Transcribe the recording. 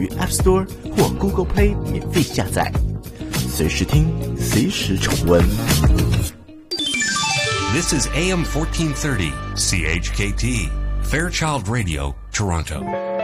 于 App Store 或 Google Play 免费下载，随时听，随时重温。 This is AM 1430 CHKT Fairchild Radio, Toronto.